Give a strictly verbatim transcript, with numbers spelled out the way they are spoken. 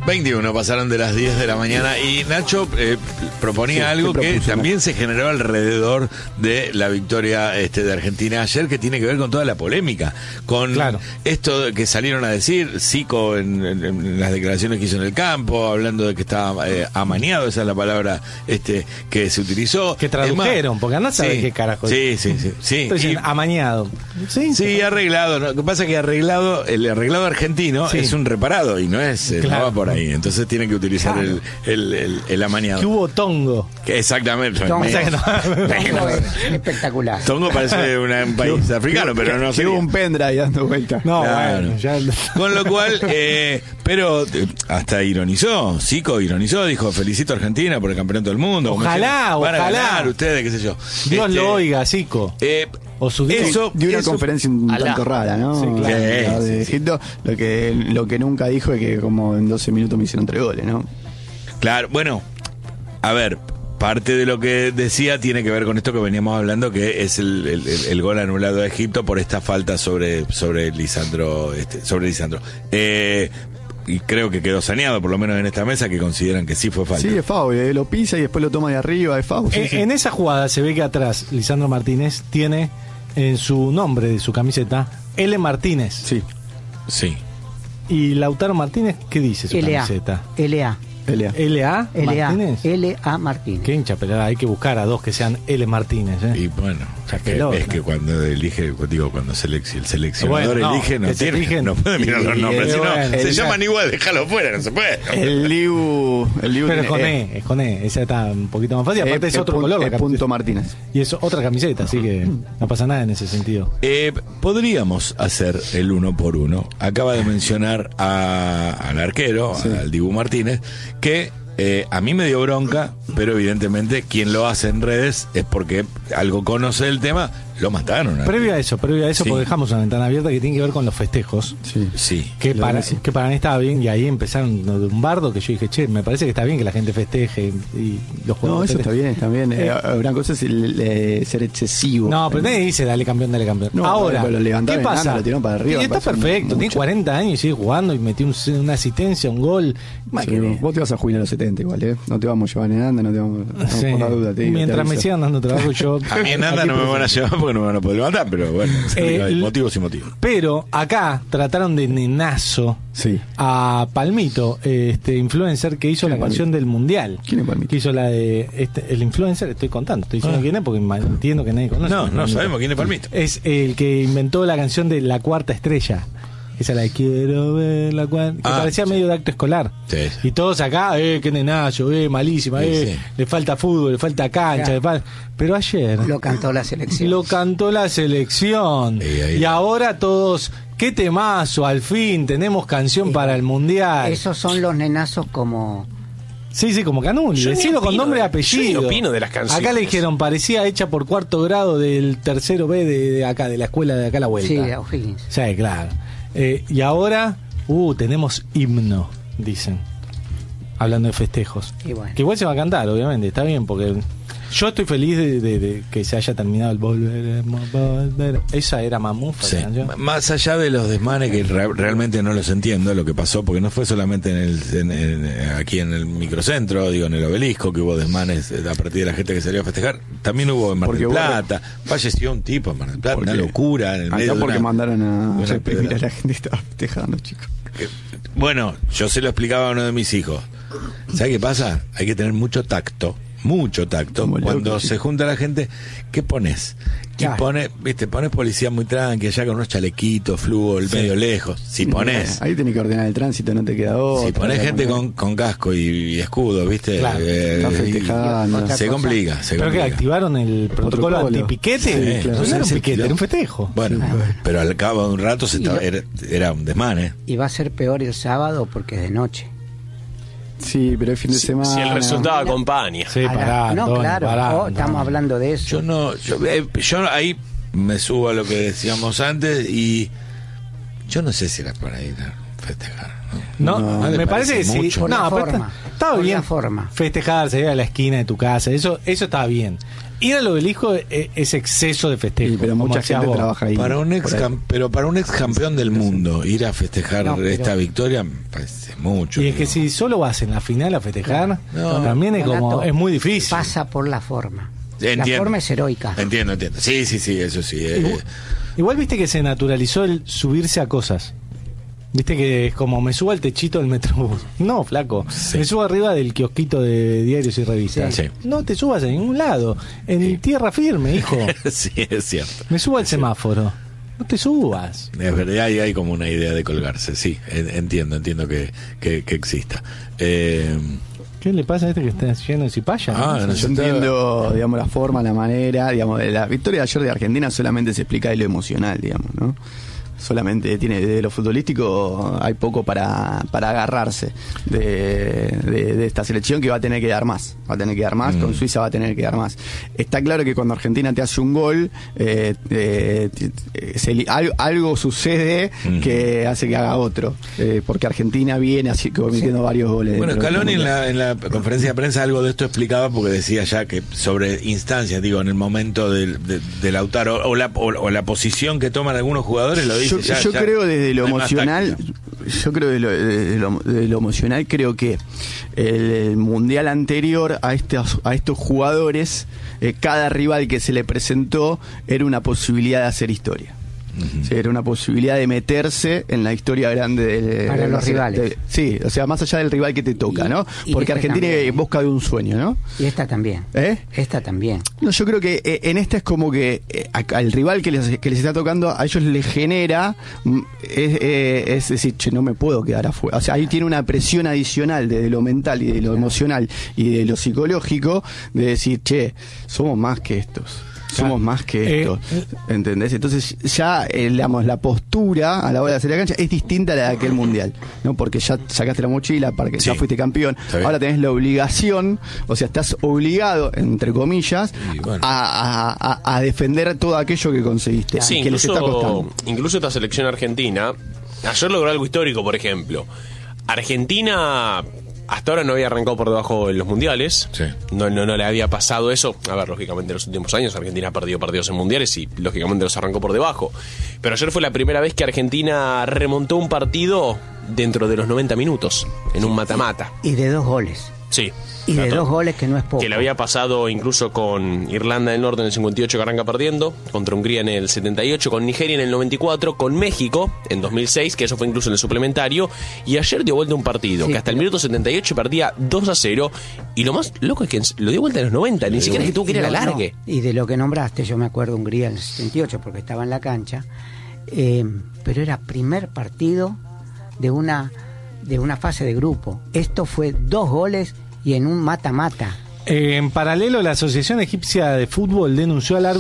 veintiuno pasaron de las diez de la mañana y Nacho eh, proponía sí, algo que también se generó alrededor de la victoria este, de Argentina ayer, que tiene que ver con toda la polémica, con claro. esto que salieron a decir Zico en, en, en las declaraciones que hizo en el campo, hablando de que estaba eh, amañado, esa es la palabra este que se utilizó. Que tradujeron, más, porque no sabe sí, qué carajo. Sí, sí, sí. sí. Entonces, y, amañado. Sí, sí, arreglado. ¿no? Lo que pasa es que arreglado, el arreglado argentino sí. es un reparado y no es, claro. no va por ahí. Entonces tienen que utilizar claro. el, el, el, el amañado. Que hubo tongo. Que exactamente. Tongo, o sea que no, tongo es espectacular. Tongo parece una, un país africano, pero no sé. Que hubo un pendrive dando vueltas. No, claro. bueno, ya... Con lo cual, eh, pero hasta ironizó, Zico ironizó, dijo, felicito a Argentina por el campeonato del mundo. Ojalá, van ojalá. a ganar ustedes, qué sé yo. Dios este, lo oiga, Zico. Eh, o su eso dio una eso, conferencia un alá. tanto rara, ¿no? Sí, claro. La de Sí, sí, Egipto, sí. Lo que lo que nunca dijo es que como en doce minutos me hicieron tres goles, ¿no? Claro, bueno, a ver, parte de lo que decía tiene que ver con esto que veníamos hablando, que es el, el, el gol anulado a Egipto por esta falta sobre sobre Lisandro, este, sobre Lisandro. Eh, y creo que quedó saneado, por lo menos en esta mesa, que consideran que sí fue falta. Sí, es foul, eh, lo pisa y después lo toma de arriba, es foul. Sí, en, sí. en esa jugada se ve que atrás Lisandro Martínez tiene en su nombre de su camiseta L. Martínez. Sí. Sí. ¿Y Lautaro Martínez qué dice su L A. camiseta? L A. L A. L A. L A. Martínez. L A. Martínez. Qué hincha pelada, hay que buscar a dos que sean L. Martínez. ¿eh? Y bueno, es que, es que cuando elige, digo, cuando selec el seleccionador bueno, no, elige, no, tiene, eligen, no puede mirar los nombres, sino bueno, se llaman igual, déjalo fuera, no se puede. El Liu. El Liu Pero es con E, es con E, esa está un poquito más fácil. Aparte eh, es otro punto, color. Es punto Martínez. Y es otra camiseta, así que no pasa nada en ese sentido. Eh, podríamos hacer el uno por uno. Acaba de mencionar a, al arquero, sí. al Dibu Martínez, que Eh, a mí me dio bronca, pero evidentemente quien lo hace en redes es porque algo conoce del tema, lo mataron. Previo a eso, previo a eso, sí. porque dejamos una ventana abierta que tiene que ver con los festejos. Sí. sí. Que, para, que para mí estaba bien, y ahí empezaron de un bardo que yo dije, che, me parece que está bien que la gente festeje y los juegos. No, eso está bien, está bien. Eh, una cosa es el, el, ser excesivo. No, pero nadie dice dale campeón, dale campeón. No, ahora, pero lo ¿qué pasa? Nada, lo tiraron para arriba. Y está perfecto, tiene cuarenta años y sigue jugando y metió un, una asistencia, un gol. Sí, vos te vas a jubilar a los setenta igual, ¿eh? No te vamos a llevar en anda, no te vamos a sí. por la duda. Te digo, mientras te me sigan dando trabajo yo... A mí en anda no me van a llevar porque no me van a poder levantar, pero bueno, eh, hay motivos y motivos. Pero acá trataron de nenazo sí. a Palmito, este influencer que hizo la canción del Mundial. ¿Quién es Palmito? Que hizo la de... Este, el influencer, estoy contando, estoy diciendo ah. quién es porque entiendo que nadie conoce. No, no sabemos quién es Palmito. Es el que inventó la canción de La Cuarta Estrella. Esa la de quiero ver la cuarta, que ah, parecía sí. medio de acto escolar. Sí. Y todos acá, eh, qué nenazo, eh, malísima, sí, eh, sí. le falta fútbol, le falta cancha, le falta... Pero ayer... Lo cantó la selección. Lo cantó la selección. Y, ahí, y ahora todos, qué temazo, al fin tenemos canción sí. para el Mundial. Esos son los nenazos como... Sí, sí, como Canuli, decilo con nombre y apellido. Yo opino de las canciones. Acá le dijeron, parecía hecha por cuarto grado del tercero B de, de acá, de la escuela de acá a la vuelta. Sí, de O'Higgins. Sí, claro. Eh, y ahora, uh, tenemos himno, dicen. Hablando de festejos. Y bueno. Que igual se va a cantar, obviamente, está bien, porque yo estoy feliz de, de, de que se haya terminado el volveremos, volver. Esa era mamufa. Sí. Más allá de los desmanes que re- realmente no los entiendo lo que pasó, porque no fue solamente en el en, en, aquí en el microcentro, digo en el obelisco, que hubo desmanes a partir de la gente que salió a festejar. También hubo en Mar del Plata, vos... falleció un tipo en Mar del Plata, una locura en el medio de porque una, mandaron a reprimir a la gente que estaba festejando, chicos. Bueno, yo se lo explicaba a uno de mis hijos. ¿Sabes qué pasa? Hay que tener mucho tacto. Mucho tacto. Como cuando loco, se sí. junta la gente, ¿qué pones? Y pones, viste, pones policía muy tranqui, allá con unos chalequitos, fluo, sí. medio lejos. Si sí, pones. Ahí tenés que ordenar el tránsito, no te queda otra. Si pones gente con, con casco y, y escudo, viste, claro. eh, está festejando. Se complica, se ¿Pero complica. que activaron el protocolo antipiquete? Sí, claro. No era un Sí, piquete, sí, era un festejo. Bueno, sí. pero al cabo de un rato se estaba, era, era un desmane. Y va a ser peor el sábado porque es de noche. Sí, pero el fin de si, semana. Si el resultado acompaña. Sí, pará, no, Don, claro, pará, oh, estamos no. hablando de eso. Yo no, yo, eh, yo ahí me subo a lo que decíamos antes y yo no sé si era para ir a festejar, ¿no? No, No, me le parece, parece que mucho. sí. Por No, la pero forma. está- estaba Por bien la forma. festejar, salir a la esquina de tu casa, eso eso estaba bien. Ir al obelisco es, es exceso de festejo. Sí, pero como mucha decías gente vos. trabaja ahí. Para un ex por ahí. cam- pero para un ex campeón del mundo ir a festejar No, pero- esta victoria me parece mucho. Y es que digo. si solo vas en la final a festejar, No. también es como Donato, es muy difícil. Pasa por la forma. Entiendo. La forma es heroica. Entiendo, entiendo. Sí, sí, sí, eso sí. eh. Igual, igual viste que se naturalizó el subirse a cosas. Viste que es como me subo al techito del metrobús. No, flaco. Sí. Me subo arriba del kiosquito de diarios y revistas. Sí. No te subas a ningún lado. En Sí. tierra firme, hijo. Sí, es cierto. Me subo al semáforo. No te subas. Es verdad, y hay como una idea de colgarse, sí, en- entiendo, entiendo que, que, que exista. Eh, ¿Qué le pasa a este que está lleno de cipaya? Ah, ¿no? no Yo sé. entiendo, digamos, la forma, la manera, digamos, de la victoria de ayer de Argentina solamente se explica de lo emocional, digamos, ¿no? Solamente tiene, de lo futbolístico hay poco para, para agarrarse de, de, de esta selección que va a tener que dar más, va a tener que dar más, Mm. con Suiza va a tener que dar más. Está claro que cuando Argentina te hace un gol, eh, eh, eh, se li- algo, algo sucede Mm. que hace que haga otro, eh, porque Argentina viene así cometiendo varios goles. bueno, dentro del Scaloni en Mundial. la, en la conferencia de prensa algo de esto explicaba porque decía ya que sobre instancias, digo, en el momento del, de, de Lautaro o la, o, o la posición que toman algunos jugadores, lo dice Yo, ya, yo ya creo desde lo no hay más emocional, táctica. yo creo de lo, de lo- de lo emocional, creo que el, el mundial anterior a estos, a estos jugadores, eh, cada rival que se le presentó era una posibilidad de hacer historia. Ujú. Sí, era una posibilidad de meterse en la historia grande de, Para de los la- rivales. de- sí, o sea, más allá del rival que te toca, Y- ¿no? y Porque este Argentina también. en busca de un sueño, ¿no? Y esta también. ¿Eh? Esta también. No, yo creo que eh, en esta es como que eh, a- al rival que les, que les está tocando, a ellos les genera, mm, es, eh, es decir, che, no me puedo quedar afuera. O sea, ahí tiene una presión adicional de lo mental y de lo emocional y de lo psicológico, de decir, che, somos más que estos. Somos más que Eh, esto, ¿entendés? Entonces ya, eh, digamos, la postura a la hora de hacer la cancha es distinta a la de aquel mundial, ¿no? Porque ya sacaste la mochila, para que Sí. ya fuiste campeón, Está bien. ahora tenés la obligación, o sea, estás obligado, entre comillas, Y bueno. a, a- a- a defender todo aquello que conseguiste, Sí, y que les está incluso, costando. incluso esta selección argentina, ayer logró algo histórico, por ejemplo. Argentina hasta ahora no había arrancado por debajo en los mundiales. Sí. No, no, no le había pasado eso. A ver, lógicamente en los últimos años Argentina ha perdido partidos en mundiales y lógicamente los arrancó por debajo. Pero ayer fue la primera vez que Argentina remontó un partido dentro de los noventa minutos, en un mata-mata. Y de dos goles. Sí. Y de Claro. dos goles que no es poco. Que le había pasado incluso con Irlanda del Norte en el cincuenta y ocho que arranca perdiendo, contra Hungría en el setenta y ocho, con Nigeria en el noventa y cuatro, con México en dos mil seis, que eso fue incluso en el suplementario, y ayer dio vuelta un partido Sí, que hasta el pero- minuto setenta y ocho perdía dos a cero, y lo más loco es que lo dio vuelta en los noventa, ni siquiera es que tuvo que ir a la Y lo- largue. no, y de lo que nombraste, yo me acuerdo Hungría en el setenta y ocho porque estaba en la cancha, eh, pero era primer partido de una de una fase de grupo. Esto fue dos goles y en un mata-mata. Eh, en paralelo, la Asociación Egipcia de Fútbol denunció al árbitro